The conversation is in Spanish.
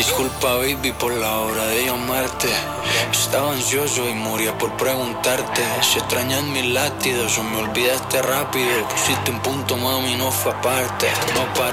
Disculpa, baby, por la hora de llamarte. Estaba ansioso y moría por preguntarte si extrañas mis latidos o me olvidaste rápido. Pusiste un punto, mami, no fue aparte. No paro